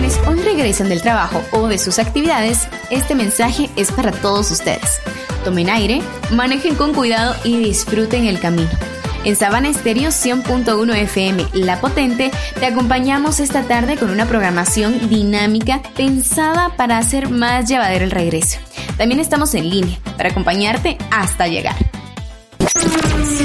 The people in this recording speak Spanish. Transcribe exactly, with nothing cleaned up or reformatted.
quienes hoy regresan del trabajo o de sus actividades, este mensaje es para todos ustedes. Tomen aire, manejen con cuidado y disfruten el camino. En Sabana Estéreo cien punto uno F M, La Potente, te acompañamos esta tarde con una programación dinámica pensada para hacer más llevadero el regreso. También estamos en línea para acompañarte hasta llegar.